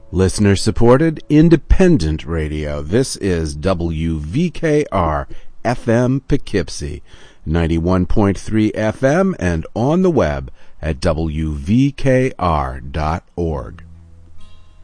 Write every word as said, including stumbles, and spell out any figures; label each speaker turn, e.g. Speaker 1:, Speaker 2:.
Speaker 1: Listener-supported, independent radio. This is W V K R F M Poughkeepsie, ninety-one point three F M, and on the web at W V K R dot org.